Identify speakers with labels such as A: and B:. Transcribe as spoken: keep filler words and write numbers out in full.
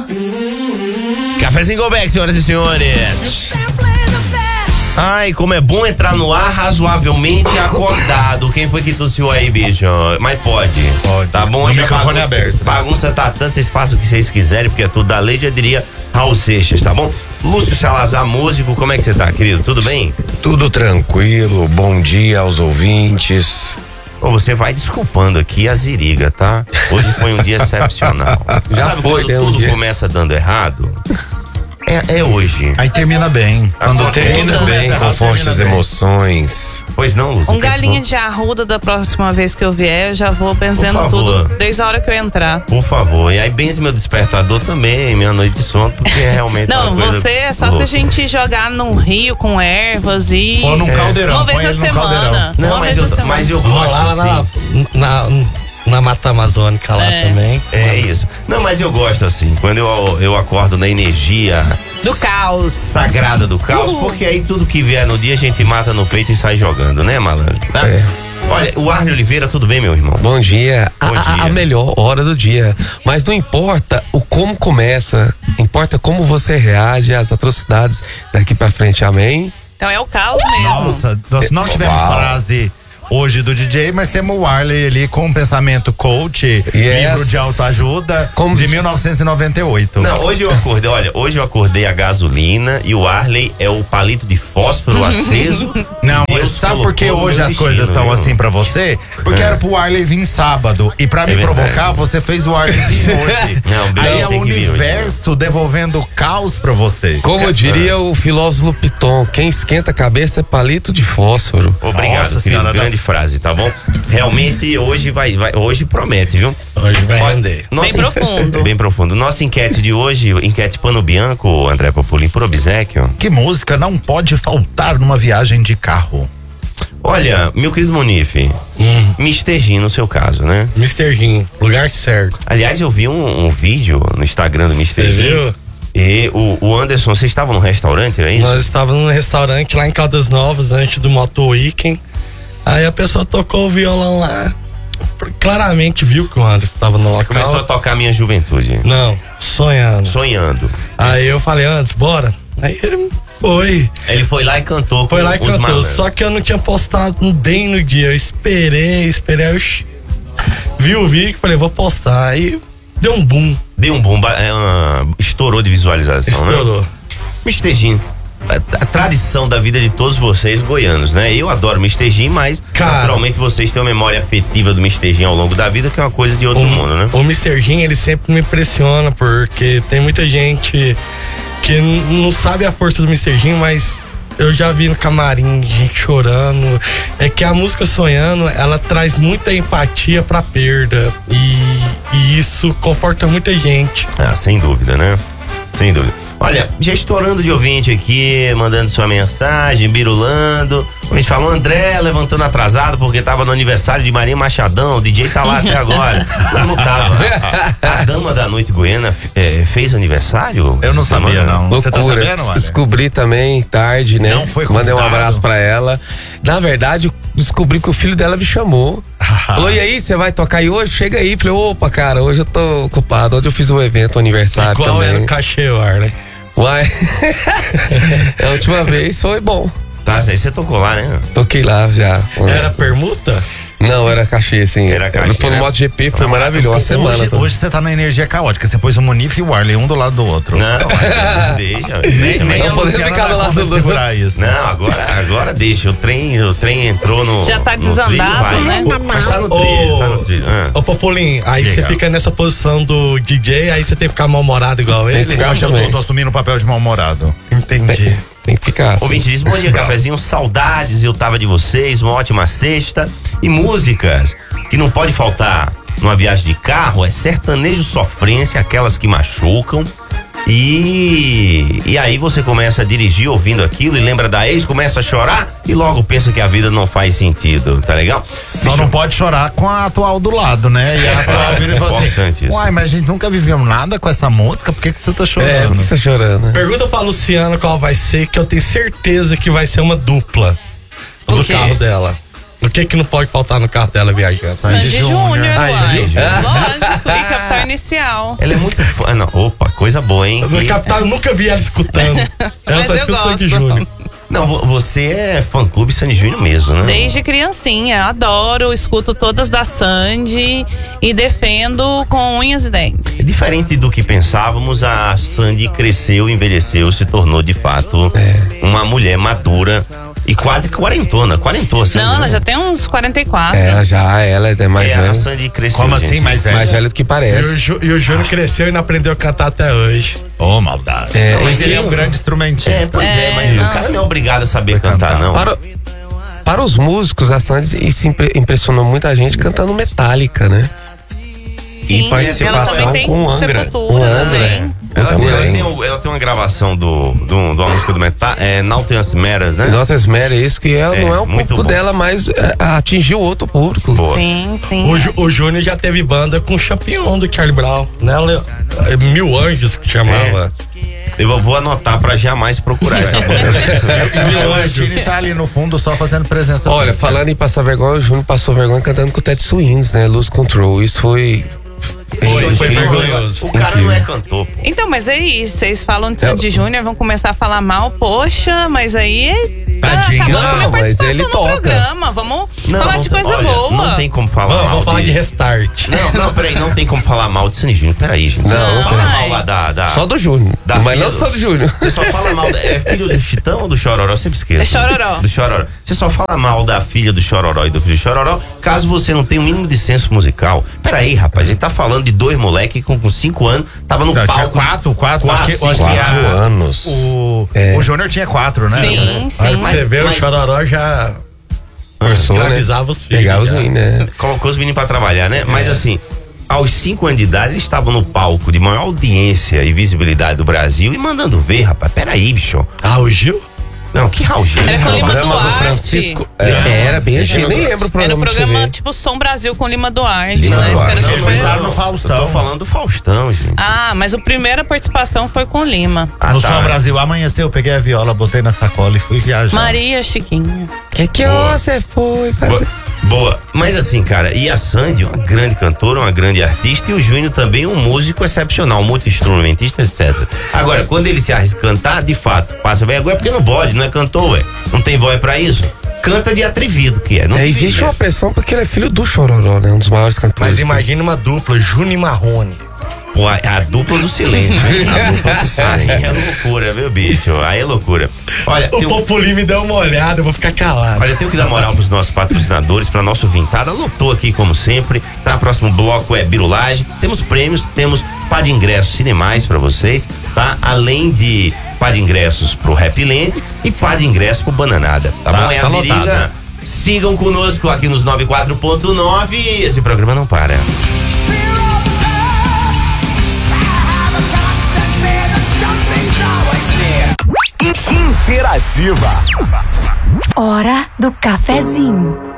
A: Cafézinho Goldberg, senhoras e senhores. Ai, como é bom entrar no ar razoavelmente acordado. Quem foi que tossiu aí, bicho? Mas pode. Pode. Tá bom?
B: O microfone
A: bagunça,
B: é aberto.
A: Bagunça tá tanto, vocês façam o que vocês quiserem, porque é tudo da lei, já diria Raul Seixas, tá bom? Lúcio Salazar, músico, como é que você tá, querido? Tudo bem?
C: Tudo tranquilo, bom dia aos ouvintes.
A: Ô, você vai desculpando aqui a ziriga, tá? Hoje foi um dia excepcional.
C: Já
A: Sabe
C: foi,
A: quando
C: né, um
A: tudo
C: dia.
A: começa dando errado? É, é hoje.
B: Aí termina bem. Quando
C: Termina
B: tudo
C: bem,
B: começa
C: com
B: errado,
C: fortes
B: termina bem.
C: emoções.
A: Pois não, Lúcio?
D: Um galinho de arruda da próxima vez que eu vier, eu já vou benzendo
A: Por favor.
D: tudo, desde a hora que eu entrar.
A: Por favor. E aí benze meu despertador também, minha noite de sono, porque é realmente
D: Não,
A: uma coisa
D: você é só
A: louca.
D: se a gente jogar num rio com ervas e...
B: Ou num caldeirão.
D: Uma vez
B: põe
D: na
B: ele num caldeirão.
D: semana.
A: Não,
D: Uma
A: mas
D: vez
A: eu,
D: na semana.
A: mas eu gosto
E: Rolar lá
A: assim.
E: na, na, na Mata Amazônica lá
D: É.
E: também.
A: É isso. Não, mas eu gosto assim, quando eu, eu acordo na energia
D: Do caos.
A: sagrada do caos, porque aí tudo que vier no dia a gente mata no peito e sai jogando, né, malandro? Tá?
C: É.
A: Olha, o Arne Oliveira, tudo bem, meu irmão?
C: Bom dia.
A: Bom
C: a, a-
A: dia.
C: a melhor hora do dia. Mas não importa o como começa, importa como você reage às atrocidades daqui pra frente, amém?
D: Então é o caos mesmo.
B: Nossa, nós não tivemos
C: Uau.
B: frase hoje do D J, mas temos o Arley ali com um pensamento coach, livro de autoajuda,
C: Como-
B: de mil novecentos e noventa e oito.
A: Não, hoje eu acordei, olha, hoje eu acordei a gasolina e o Arley é o palito de fósforo aceso.
B: Não,
A: que
B: mas
A: Deus
B: sabe por que
A: colocou no
B: hoje
A: meu
B: as
A: destino,
B: coisas estão
A: viu?
B: assim pra você? Porque
A: É.
B: era pro Arley vir sábado. E pra me
A: verdade.
B: provocar, você fez o Arley vir hoje.
A: Não,
B: Aí
A: Bruno,
B: é o
A: tem que vir hoje,
B: universo devolvendo caos pra você.
C: Como diria o filósofo Piton, quem esquenta a cabeça é palito de fósforo.
A: Obrigado,
B: Nossa
A: querido.
B: senhora,
A: Grande frase, tá bom? Realmente hoje vai, vai hoje promete, viu?
E: Hoje vai
A: Olha,
E: render.
A: nossa
D: Bem
A: en-
D: profundo.
A: Bem profundo. Nossa enquete de hoje, enquete Pano Bianco, André Populin, por obséquio.
B: Que música não pode faltar numa viagem de carro?
A: Olha, meu querido Monife,
E: Hum.
A: mister Gin no seu caso, né?
E: mister Gin, lugar certo.
A: Aliás, eu vi um, um vídeo no Instagram do mister
E: Você
A: Gin.
E: viu?
A: E o, o Anderson, vocês estavam no restaurante, era isso?
E: Nós estávamos num restaurante lá em Caldas Novas, antes do Moto Weekend. Aí a pessoa tocou o violão lá. Claramente viu que o Anderson estava no local.
A: Começou a tocar Minha Juventude.
E: Não, sonhando.
A: Sonhando.
E: Aí eu falei, Anderson, bora. Aí ele foi.
A: Ele foi lá e cantou com
E: Foi lá e
A: os
E: cantou.
A: malandros.
E: Só que eu não tinha postado bem no dia. Eu esperei, esperei. Aí eu ch- vi o vídeo e falei, vou postar. Aí deu um boom.
A: Deu um bomba, é, uma- estourou de visualização, né?
E: Estourou.
A: mister Gin, a, a tradição da vida de todos vocês goianos, né? Eu adoro mister Gin, mas
E: Cara.
A: naturalmente vocês têm uma memória afetiva do mister Gin ao longo da vida, que é uma coisa de outro mundo, né?
E: O mister Gin, ele sempre me impressiona, porque tem muita gente que n- não sabe a força do mister Gin, mas eu já vi no camarim gente chorando. É que a música Sonhando, ela traz muita empatia pra perda. E, e isso conforta muita gente.
A: Ah, sem dúvida, né? Sem dúvida. Olha, já estourando de ouvinte aqui, mandando sua mensagem, birulando. A gente falou, André levantando atrasado porque tava no aniversário de Maria Machadão. O D J tá lá até agora. Não, não tava. A dama da noite goiana é, fez aniversário?
B: Eu não
A: essa
B: sabia,
A: semana?
B: não. Você tá
C: Loucura.
B: sabendo, Arley?
C: Descobri também tarde, né?
B: Não foi
C: Mandei um
B: convidado.
C: abraço pra ela. Na verdade, eu descobri que o filho dela me chamou. Falou, e aí, você vai tocar aí hoje? Chega aí. Falei, opa, cara, hoje eu tô ocupado. Hoje eu fiz um evento, um aniversário
E: Qual
C: também.
E: era o cachê, Arley?
C: Uai. A última vez foi bom.
A: Tá, aí você tocou lá, né?
C: Toquei lá já.
E: Era permuta?
C: Não, era cachê, sim.
A: Era cachê,
C: Foi no
A: né?
C: MotoGP, foi maravilhoso a semana.
B: Hoje,
C: toda.
B: hoje você tá na energia caótica. Você pôs o Munif e o Arley um do lado do outro.
A: Não, mas deixa,
B: Nem,
A: deixa.
B: nem
A: mas-
B: a
C: podemos
B: Luciana
C: ficar do
B: dá
C: lado
B: conta de
C: do-
B: segurar isso.
A: Não, agora, agora deixa. O trem, o trem entrou no.
D: Já tá
A: no trilho,
D: desandado,
A: vai.
D: né?
A: Mas tá no trilho, tá no trilho. Ah.
E: Ô, Popolim, aí
A: Diga.
E: você fica nessa posição do D J, aí você tem que ficar mal-humorado igual
C: Tem que
E: ele?
C: ficar
B: Hoje eu tô,
C: também.
B: tô assumindo o papel de mal-humorado.
E: Entendi.
C: Tem que ficar. Assim.
A: Ouvinte diz, bom dia, cafezinho, saudades, eu tava de vocês, uma ótima sexta. E músicas que não pode faltar numa viagem de carro é sertanejo sofrência, aquelas que machucam. E, e aí você começa a dirigir ouvindo aquilo e lembra da ex, começa a chorar e logo pensa que a vida não faz sentido, tá legal?
B: Só não pode chorar com a atual do lado, né? E a atual vira e fala
A: Importante
B: assim:
A: isso.
B: uai, mas a gente nunca viveu nada com essa música, por que, que você tá
C: É,
B: chorando?
C: por que você tá chorando?
E: Pergunta pra Luciana qual vai ser, que eu tenho certeza que vai ser uma dupla
D: O
E: do
D: quê?
E: carro dela. O que que não pode faltar no carro dela viajando?
D: Sandy Júnior,
E: Ai,
D: uai.
E: Sandy
D: Lógico, e Capital Inicial.
A: Ela é muito fã. Não, opa, coisa boa, hein?
E: No
A: E-
E: Capital eu nunca vi ela escutando. Ela
D: Mas
E: só
D: eu
E: escuta Sandy
D: gosto.
E: Júnior.
A: Não, vo- você é fã-clube Sandy Júnior mesmo, né?
D: Desde criancinha, adoro, escuto todas da Sandy e defendo com unhas e dentes.
A: Diferente do que pensávamos, a Sandy cresceu, envelheceu, se tornou de fato uma mulher madura e quase quarentona. Quarentou, Sandy,
D: Não, ela
A: né?
D: já tem uns quarenta e quatro.
C: É, já, ela é mais
A: É,
C: velha.
A: a Sandy cresceu.
B: Como
A: gente.
B: assim, mais velho?
C: Mais velha do que
E: E o,
C: parece.
E: Ju- e o Júnior cresceu e não aprendeu a cantar até hoje.
B: Ô, maldade.
C: É,
B: Mas ele é
C: e-
B: um grande instrumentista.
A: É, pois é,
D: É,
A: mas
D: não.
A: o cara não é obrigado a saber
B: Vai
A: cantar,
B: cantar.
A: não.
C: Para, para os músicos, a Sandy se impre- impressionou muita gente cantando Metallica, né?
D: Sim,
C: participação
D: ela também tem
C: com Angra.
D: Sepultura
C: Com Angra,
D: também.
A: Ela,
C: Então,
A: ela
C: hein?
A: tem, o- ela tem uma gravação do, do, de uma música do Metal, é Nothing Else Matters, né?
C: Nossa, Esmera, isso que é,
A: É,
C: não é o
A: muito
C: público
A: bom.
C: dela, mas é, atingiu outro público.
A: Boa.
D: Sim, sim.
E: O, Ju- o Júnior já teve banda com o Champignon do Charlie Brown, né? Leo? É, Mil Anjos que chamava.
A: Eu vou- vou anotar pra jamais procurar essa música.
B: E o Chile tá ali no fundo só fazendo presença.
C: Olha, falando em passar vergonha, o Júnior passou vergonha cantando com o Ted Swings, né? Lose Control. Isso foi.
E: Foi, foi
C: incrível.
E: vergonhoso.
A: O cara não é cantor, pô.
D: Então, mas aí, vocês falam de Sandy Júnior, vão começar a falar mal, poxa, mas aí tá
B: Tadinho.
D: acabando com a minha
C: Não, mas
D: participação
C: ele
D: no
C: toca.
D: programa. Vamos falar
A: não
D: de
A: tem-
D: coisa
A: olha,
D: boa.
A: Não tem como falar
E: Vamos,
A: mal
E: vamos falar de
A: de...
E: restart.
A: Não, não, peraí, não tem como falar mal de Sandy Júnior. Peraí, gente. Você
C: Não,
A: só fala
D: vai.
A: mal lá da... da
C: Só do Júnior.
A: da
C: Mas
A: filha
C: não só do Júnior.
A: Você só fala mal... Da, é filho do Chitão ou do Chororó? Eu sempre esqueço.
D: É Chororó.
A: Do Chororó. Você só fala mal da filha do Chororó e do filho do Chororó caso você não tenha o mínimo de senso musical. Peraí, rapaz, a gente tá falando de dois moleques com, com cinco anos, tava no
B: Não, tinha
A: palco...
B: quatro, quatro.
A: Quatro,
B: acho que, acho
A: sim,
B: que
C: Quatro
B: a-
C: anos.
B: O,
C: É.
B: o Júnior tinha quatro, né?
D: Sim,
E: Olha,
D: sim.
E: pra você ver,
A: mas-
E: o Chororó já
C: Forçou, né?
E: escravizava os filhos.
C: Pegava os
E: já.
C: ruins, né?
A: Colocou os meninos pra trabalhar, né? Mas assim, aos cinco anos de idade, eles estavam no palco de maior audiência e visibilidade do Brasil e mandando ver, rapaz. Peraí, bicho.
E: Ah, o Gil?
A: Não, que Raul Gil.
D: Era com
A: rapaz.
D: Lima
C: programa do
D: Duarte.
C: Francisco. É, era bem antigo, nem lembro o
D: Era o
C: programa. pra você
D: programa
C: ver.
D: tipo Som Brasil com Lima Duarte.
A: Lima
D: né?
A: Duarte.
D: Era
A: Não,
D: super-
A: mas
B: Começaram no Faustão.
A: Eu tô falando do Faustão, gente.
D: Ah, mas a primeira participação foi com Lima.
A: Ah,
B: No
A: tá.
B: Som Brasil, amanheceu, eu peguei a viola, botei na sacola e fui viajar.
D: Maria Chiquinha.
C: Que que você foi fazer?
A: Boa. Boa. Mas assim, cara, e a Sandy, uma grande cantora, uma grande artista, e o Júnior também um músico excepcional, muito instrumentista, etcétera. Agora, quando ele se arrisca a cantar, de fato, passa vergonha porque não pode, não é cantor, ué. Não tem voz pra isso. Canta de atrevido que é. Não
C: É,
A: tem,
C: existe
A: né?
C: uma pressão porque ele é filho do Chororó, né? Um dos maiores cantores.
E: Mas imagina uma dupla, Júnior e Marrone.
A: Pô, a, a dupla do silêncio. hein? A dupla do silêncio. Aí é loucura, viu, bicho? Aí é loucura. Olha,
E: O
A: tem,
E: Populi me deu uma olhada, eu vou ficar calado.
A: olha, tenho que dar moral pros nossos patrocinadores, pra nosso Vintada. Lotou aqui, como sempre. Tá, próximo bloco é Birulagem. Temos prêmios, temos pá de ingressos cinemais pra vocês, tá? Além de pá de ingressos pro Happy Land e pá de ingressos pro Bananada. Tá,
B: Tá,
A: bom? É a
B: tá
A: Ziriga.
B: lotado.
A: Sigam conosco aqui nos noventa e quatro ponto nove. Esse programa não para.
F: Interativa.
G: Hora do cafezinho.